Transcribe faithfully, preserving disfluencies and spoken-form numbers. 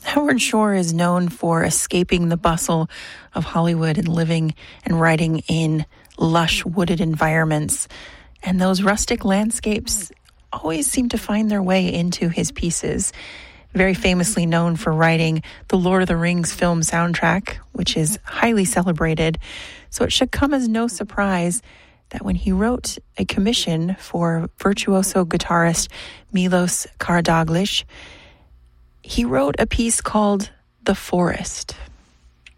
Howard Shore is known for escaping the bustle of Hollywood and living and writing in lush wooded environments. And those rustic landscapes always seem to find their way into his pieces. Very famously known for writing the Lord of the Rings film soundtrack, which is highly celebrated. So it should come as no surprise that when he wrote a commission for virtuoso guitarist Milos Karadoglish, he wrote a piece called The Forest.